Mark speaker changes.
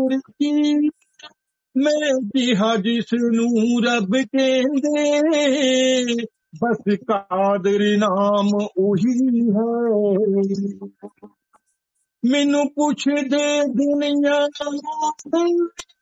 Speaker 1: की मैं किहा जिसनू रब कहंदे बस कादर नाम ओही है। मैनू पुछदे दुनिया